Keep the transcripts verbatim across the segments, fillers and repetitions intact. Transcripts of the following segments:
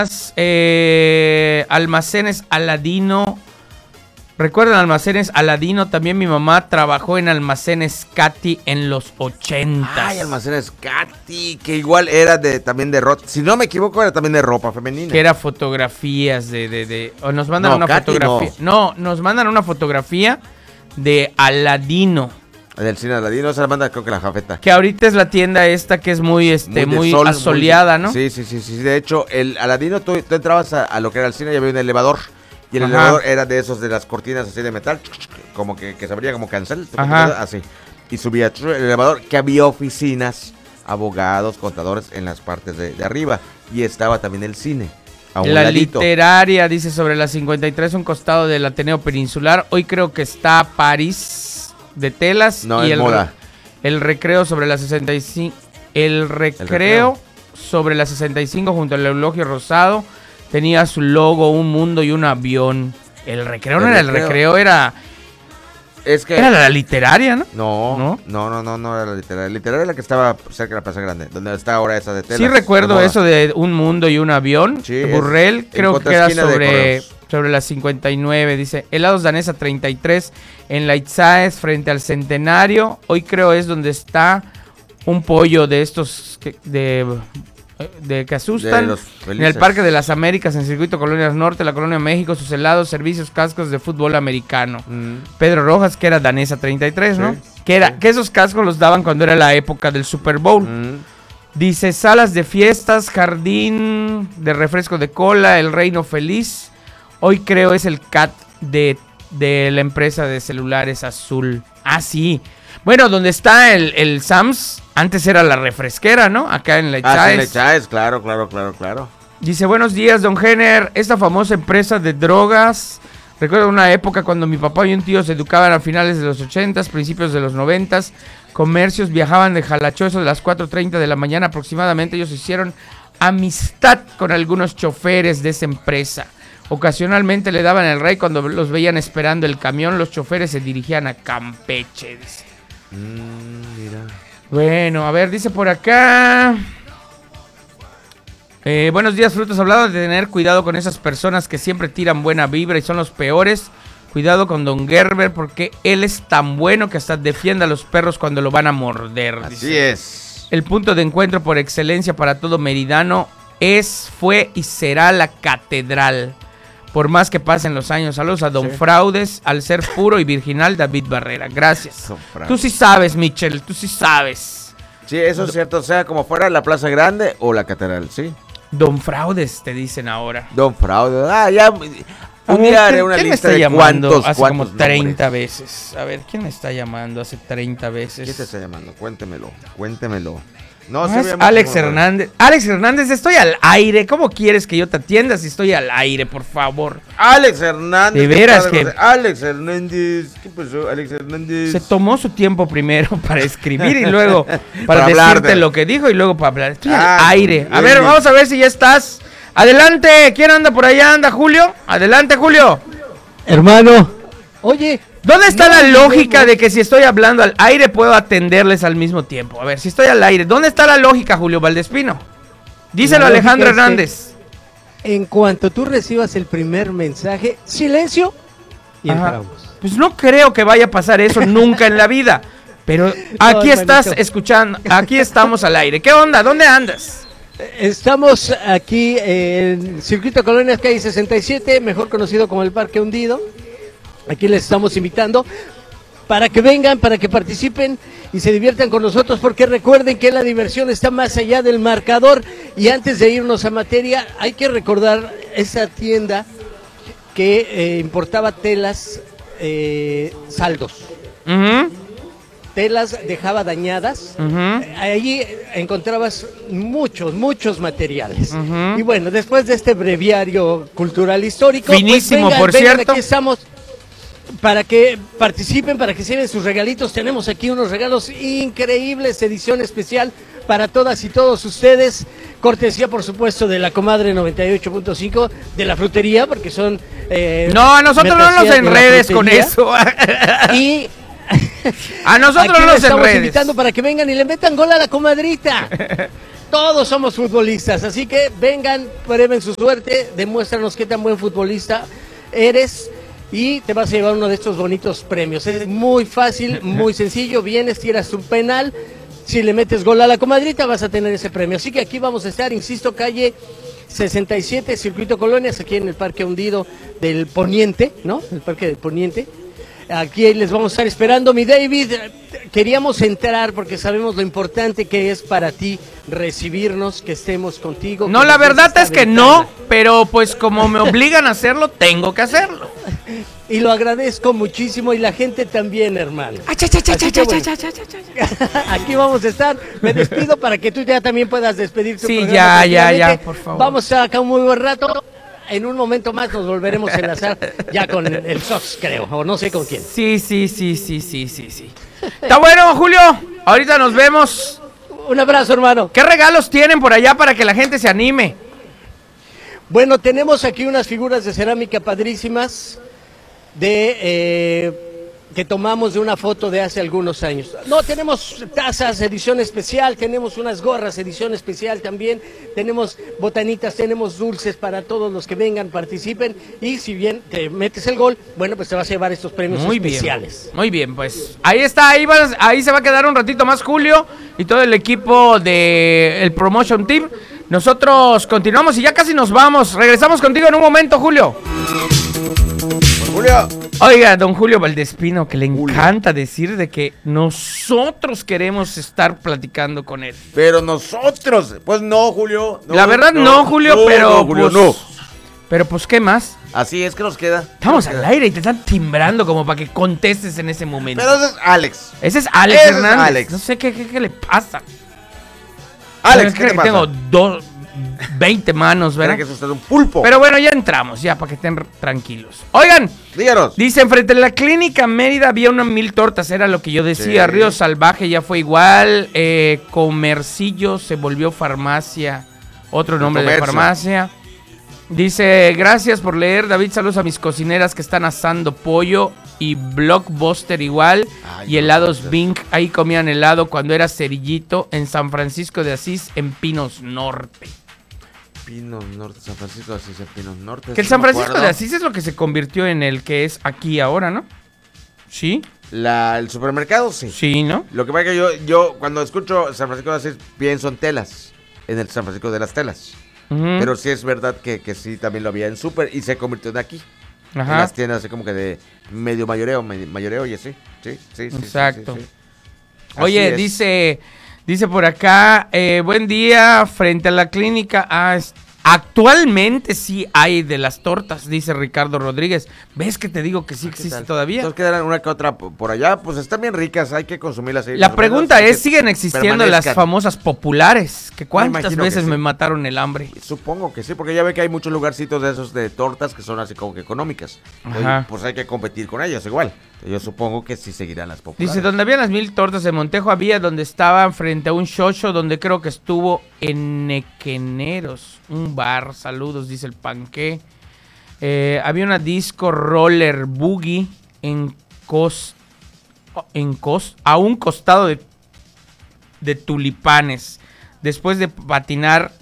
Eh, almacenes Aladino. ¿Recuerdan Almacenes Aladino? También mi mamá trabajó en Almacenes Katy en los ochentas. Ay, Almacenes Katy, que igual era de también de ropa. Si no me equivoco, era también de ropa femenina. Que era fotografías de... de, de o nos mandan no, una Katy fotografía. No. no, nos mandan una fotografía de Aladino. Del cine Aladino, se la manda creo que la Jafeta. Que ahorita es la tienda esta que es muy este muy, muy sol, asoleada, muy, ¿no? Sí, sí, sí, sí. De hecho, el Aladino, tú, tú entrabas a, a lo que era el cine y había un elevador. Y el Ajá. elevador era de esos de las cortinas así de metal, como que, que se abría como cancel, así. Y subía el elevador, que había oficinas, abogados, contadores en las partes de, de arriba. Y estaba también el cine. A un la ladito. Literaria, dice, sobre la cincuenta y tres, un costado del Ateneo Peninsular. Hoy creo que está París de telas. No, y es el, moda. El recreo sobre la sesenta y cinco. El recreo, el recreo sobre la sesenta y cinco junto al Eulogio Rosado. Tenía su logo, un mundo y un avión. El recreo el no era recreo. el recreo, era... Es que... Era la literaria, ¿no? No, no, no, no, no, no era la literaria. La literaria era la que estaba cerca de la Plaza Grande, donde está ahora esa de telas. Sí recuerdo de eso de un mundo y un avión. Sí, Burrell, creo que era sobre, sobre la cincuenta y nueve, dice. Helados Danesa treinta y tres, en la Itzaes, frente al Centenario. Hoy creo es donde está un pollo de estos que, de... de que asustan, de en el Parque de las Américas, en Circuito Colonias Norte, la Colonia México, sus helados, servicios, cascos de fútbol americano. Mm. Pedro Rojas, que era Danesa treinta y tres, ¿no? Sí, que era sí. que esos cascos los daban cuando era la época del Super Bowl. Mm. Dice, salas de fiestas, jardín de refresco de cola, el Reino Feliz. Hoy creo es el C A T de, de la empresa de celulares Azul. Ah, sí. Bueno, donde está el, el Sams, antes era la refresquera, ¿no? Acá en la Itzaes. Ah, sí, en la Itzaes, claro, claro, claro, claro. Dice, buenos días, don Jenner. Esta famosa empresa de drogas. Recuerdo una época cuando mi papá y un tío se educaban a finales de los ochentas, principios de los noventas. Comercios viajaban de Jalachoso de las cuatro treinta de la mañana aproximadamente. Ellos hicieron amistad con algunos choferes de esa empresa. Ocasionalmente le daban el rey cuando los veían esperando el camión. Los choferes se dirigían a Campeche, dice. Mm, mira. Bueno, a ver, dice por acá. Eh, buenos días, Frutos. Hablado de tener cuidado con esas personas que siempre tiran buena vibra y son los peores. Cuidado con don Gerber porque él es tan bueno que hasta defiende a los perros cuando lo van a morder. Así dice. es. El punto de encuentro por excelencia para todo meridano es, fue y será la catedral. Por más que pasen los años. Saludos a Don sí. Fraudes, al ser puro y virginal David Barrera. Gracias. Tú sí sabes, Michel, tú sí sabes. Sí, eso es cierto. O sea, como fuera la Plaza Grande o la Catedral, ¿sí? Don Fraudes, te dicen ahora. Don Fraudes. Ah, ya. Un día haré una lista de cuántos, hace cuántos como treinta nombres. Veces. A ver, ¿quién me está llamando hace treinta veces? ¿Quién te está llamando? Cuéntemelo, cuéntemelo. No, no es Alex Hernández. Alex Hernández, estoy al aire. ¿Cómo quieres que yo te atienda si estoy al aire, por favor? Alex Hernández. De veras que... Alex Hernández. ¿Qué pasó, Alex Hernández? Se tomó su tiempo primero para escribir y luego para, para decirte de... lo que dijo y luego para hablar. Estoy ah, al aire. A ver, vamos a ver si ya estás. Adelante. ¿Quién anda por allá? ¿Anda Julio? Adelante, Julio. Hermano. Oye... ¿Dónde está no, la lógica no, no. de que si estoy hablando al aire puedo atenderles al mismo tiempo? A ver, si estoy al aire, ¿dónde está la lógica, Julio Valdespino? Díselo a Alejandro Hernández. En cuanto tú recibas el primer mensaje, silencio y Ajá. entramos. Pues no creo que vaya a pasar eso nunca en la vida. Pero aquí no, estás hermanito. escuchando, aquí estamos al aire. ¿Qué onda? ¿Dónde andas? Estamos aquí en Circuito Colonias, calle sesenta y siete, mejor conocido como el Parque Hundido. Aquí les estamos invitando para que vengan, para que participen y se diviertan con nosotros, porque recuerden que la diversión está más allá del marcador. Y antes de irnos a materia, hay que recordar esa tienda que eh, importaba telas eh, saldos. Uh-huh. Telas dejaba dañadas. Uh-huh. Allí encontrabas muchos, muchos materiales. Uh-huh. Y bueno, después de este breviario cultural histórico, finísimo, pues vengan, por vengan, cierto. Aquí estamos. Para que participen, para que se lleven sus regalitos. Tenemos aquí unos regalos increíbles, edición especial para todas y todos ustedes. Cortesía, por supuesto, de la comadre noventa y ocho punto cinco, de la frutería, porque son... Eh, no, a nosotros no nos enredes con eso. Y... a nosotros no nos estamos enredes. invitando para que vengan y le metan gol a la comadrita. Todos somos futbolistas, así que vengan, prueben su suerte, demuéstranos qué tan buen futbolista eres y te vas a llevar uno de estos bonitos premios. Es muy fácil, muy sencillo, vienes, tiras tu penal, si le metes gol a la comadrita vas a tener ese premio. Así que aquí vamos a estar, insisto, calle sesenta y siete, Circuito Colonias, aquí en el Parque Hundido del Poniente, ¿no? El Parque del Poniente. Aquí les vamos a estar esperando, mi David. Queríamos entrar porque sabemos lo importante que es para ti recibirnos, que estemos contigo. No, la verdad es que no, pero pues como me obligan a hacerlo, tengo que hacerlo. Y lo agradezco muchísimo y la gente también, hermano. Aquí vamos a estar. Me despido para que tú ya también puedas despedir tu sí, programa. Sí, ya, ya, ya, por favor. Vamos a estar acá un muy buen rato. En un momento más nos volveremos a enlazar ya con el, el Sox, creo, o no sé con quién. Sí, sí, sí, sí, sí, sí, sí. Está bueno, Julio. Ahorita nos vemos. Un abrazo, hermano. ¿Qué regalos tienen por allá para que la gente se anime? Bueno, tenemos aquí unas figuras de cerámica padrísimas de eh, que tomamos de una foto de hace algunos años. No, tenemos tazas, edición especial, tenemos unas gorras, edición especial también, tenemos botanitas, tenemos dulces para todos los que vengan, participen, y si bien te metes el gol, bueno, pues te vas a llevar estos premios muy especiales. Bien, muy bien, pues ahí está, ahí, va, ahí se va a quedar un ratito más Julio y todo el equipo del Promotion Team. Nosotros continuamos y ya casi nos vamos. Regresamos contigo en un momento, Julio. Julio. Oiga, don Julio Valdespino, que le Julio. encanta decir de que nosotros queremos estar platicando con él. Pero nosotros, pues no, Julio. No, La verdad no, no Julio, no, pero no, Julio, pues, no. Pero pues, ¿qué más? Así es que nos queda. Estamos nos al queda. aire y te están timbrando como para que contestes en ese momento. Pero ese es Alex. Ese es Alex ese Hernández. Es Alex. No sé qué, qué, qué le pasa. Alex, ¿qué te pasa? Tengo dos, veinte manos, ¿verdad? Que eso es un pulpo. Pero bueno, ya entramos, ya, para que estén tranquilos. Oigan, díganos. Dicen, frente a la clínica Mérida había unas mil tortas, era lo que yo decía. Sí. Río Salvaje ya fue igual. Eh, Comercillo se volvió farmacia, otro nombre de farmacia. Dice, gracias por leer, David, saludos a mis cocineras que están asando pollo. Y Blockbuster igual. Ay, y helados no, Bing. Ahí comían helado cuando era cerillito en San Francisco de Asís, en Pinos Norte. Pinos Norte, San Francisco de Asís, en Pinos Norte. Que el San Francisco de Asís es lo que se convirtió en el que es aquí ahora, ¿no? ¿Sí? La, el supermercado, sí. Sí, ¿no? Lo que pasa es que yo, yo cuando escucho San Francisco de Asís pienso en telas. En el San Francisco de las Telas. Uh-huh. Pero sí es verdad que, que sí también lo había en super y se convirtió en aquí. Ajá. En las tiendas así como que de medio mayoreo, medio mayoreo y así. Sí, sí, sí. Exacto. Sí, sí, sí. Oye, es. dice, dice por acá, eh, buen día, frente a la clínica. Ah, es, actualmente sí hay de las tortas, dice Ricardo Rodríguez. ¿Ves que te digo que sí existe tal? todavía? Entonces quedarán una que otra por allá, pues están bien ricas, hay que consumirlas. Ahí, la pregunta es, ¿siguen existiendo las famosas populares? ¿Que ¿Cuántas veces que sí. me mataron el hambre? Supongo que sí, porque ya ve que hay muchos lugarcitos de esos de tortas que son así como que económicas. Entonces, pues hay que competir con ellas igual. Yo supongo que sí seguirán las populares. Dice, donde había las mil tortas de Montejo había donde estaban frente a un xoxo donde creo que estuvo en Nequeneros, un bar. Saludos, dice el Panqué. Eh, había una disco roller boogie en cos, en cos, a un costado de, de Tulipanes. Después de patinar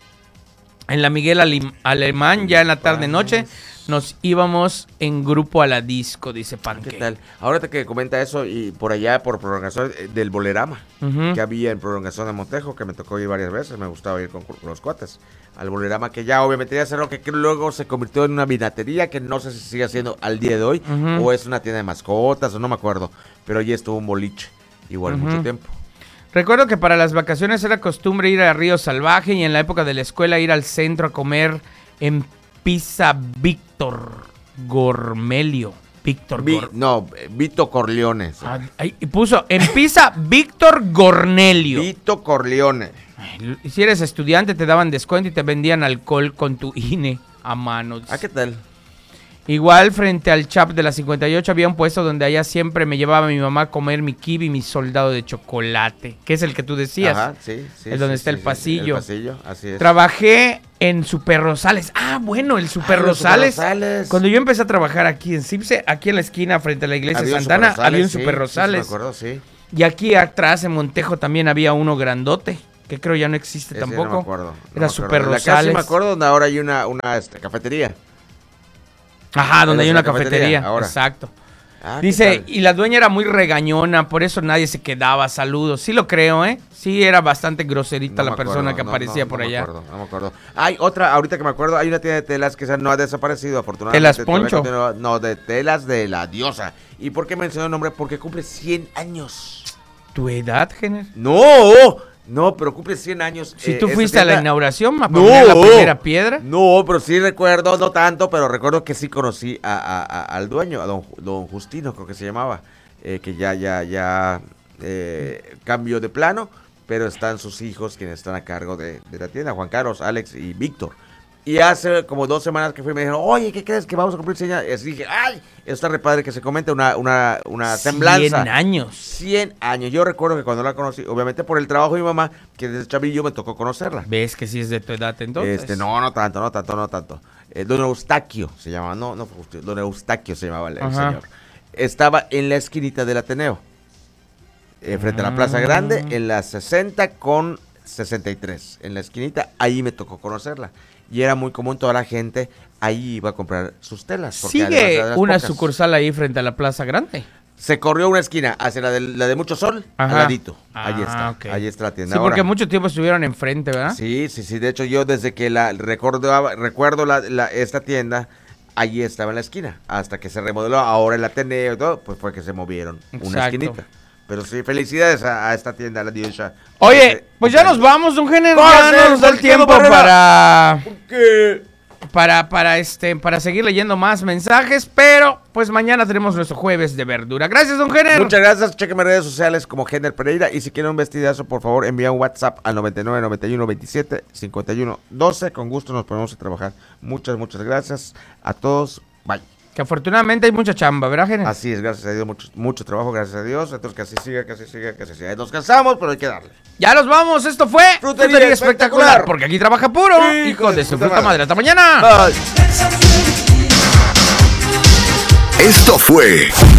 en la Miguel Alim, Alemán, ya en la tarde-noche, nos íbamos en grupo a la disco, dice Panque. ¿Qué tal? Ahorita que comenta eso, y por allá, por prolongación del Bolerama, uh-huh. que había en prolongación de Montejo, que me tocó ir varias veces, me gustaba ir con, con los cuates, al Bolerama, que ya obviamente ya cerró, que luego se convirtió en una vinatería, que no sé si sigue siendo al día de hoy, uh-huh. o es una tienda de mascotas, o no me acuerdo, pero allí estuvo un boliche, igual uh-huh. mucho tiempo. Recuerdo que para las vacaciones era costumbre ir a Río Salvaje y en la época de la escuela ir al centro a comer en Pizza Víctor Gormelio. Víctor Vi, Gor... No, Vito Corleone. Sí. Ah, ahí puso en Pizza Víctor Gornelio. Vito Corleone. Y si eres estudiante te daban descuento y te vendían alcohol con tu I N E a mano. ¿Ah, qué tal? Igual frente al Chap de la cincuenta y ocho había un puesto donde allá siempre me llevaba mi mamá a comer mi kiwi y mi soldado de chocolate, que es el que tú decías. Ajá, sí, sí. Es donde sí, está sí, el pasillo. El pasillo, así es. Trabajé en Super Rosales. Ah, bueno, el Super, ah, Rosales. Super Rosales. Cuando yo empecé a trabajar aquí en Cipse, aquí en la esquina frente a la iglesia de Santana, había un Super Rosales. Sí, sí, me acuerdo, sí. Y aquí atrás en Montejo también había uno grandote. que creo ya no existe Ese tampoco. No me acuerdo. No Era me Super acuerdo. Rosales. La casa me acuerdo donde ahora hay una, una este, cafetería. Ajá, donde hay una cafetería, cafetería. ahora. Exacto. Ah, Dice, y la dueña era muy regañona, por eso nadie se quedaba. Saludos. Sí lo creo, ¿eh? Sí, era bastante groserita no la persona acuerdo, que no, aparecía no, por no allá. Me acuerdo, no me acuerdo. Hay otra, ahorita que me acuerdo, hay una tienda de telas que esa no ha desaparecido, afortunadamente. ¿Telas Poncho? No, de telas de la diosa. ¿Y por qué mencionó el nombre? Porque cumple cien años. ¿Tu edad, Gener? ¡No! No, pero cumple cien años. Si eh, tú fuiste tienda... a la inauguración, ¿me no, poner la primera piedra? No, pero sí recuerdo, no tanto, pero recuerdo que sí conocí a, a, a, al dueño, a don, don Justino, creo que se llamaba, eh, que ya, ya, ya eh, cambió de plano, pero están sus hijos quienes están a cargo de, de la tienda, Juan Carlos, Alex y Víctor. Y hace como dos semanas que fui me dijeron, oye, ¿qué crees que vamos a cumplir cien años? Y así dije, ay, eso está re padre que se comente una, una, una semblanza. cien años. cien años. Yo recuerdo que cuando la conocí, obviamente por el trabajo de mi mamá, que desde chavillo me tocó conocerla. ¿Ves que sí es de tu edad entonces? Este, no, no tanto, no tanto, no tanto. Eh, don Eustaquio se llamaba, no, no fue justo, don Eustaquio se llamaba el, el señor. Estaba en la esquinita de Ateneo, eh, frente ah. a la Plaza Grande, en la sesenta con sesenta y tres. En la esquinita, ahí me tocó conocerla. Y era muy común, toda la gente ahí iba a comprar sus telas. ¿Sigue una pocas. sucursal ahí frente a la Plaza Grande? Se corrió una esquina hacia la de, la de Mucho Sol, Ajá. al ladito. Ah, ahí está, okay. ahí está la tienda. Sí, porque ahora, mucho tiempo estuvieron enfrente, ¿verdad? Sí, sí, sí. De hecho, yo desde que la recuerdo, recuerdo la, la, esta tienda, allí estaba en la esquina. Hasta que se remodeló, ahora el Ateneo y todo, pues fue que se movieron Exacto. una esquinita. Pero sí, felicidades a, a esta tienda, la diosa. Oye, este, pues ya nos vamos, don Género. Ya no nos da el tiempo para... ¿Qué? Para, para, este, para seguir leyendo más mensajes, pero pues mañana tenemos nuestro jueves de verdura. Gracias, don Género. Muchas gracias. Chequenme redes sociales como Género Pereira. Y si quieren un vestidazo, por favor, envía un WhatsApp al noventa y nueve, noventa y uno, veintisiete, cincuenta y uno, doce. Con gusto nos ponemos a trabajar. Muchas, muchas gracias a todos. Bye. Que afortunadamente hay mucha chamba, ¿verdad, Género? Así es, gracias a Dios, mucho, mucho trabajo, gracias a Dios. Entonces que así siga, que así siga, que así siga. Nos cansamos, pero hay que darle. Ya nos vamos, esto fue Frutería, Frutería espectacular. espectacular. Porque aquí trabaja puro, sí, hijo de su fruta madre. madre. Hasta mañana. Bye. Esto fue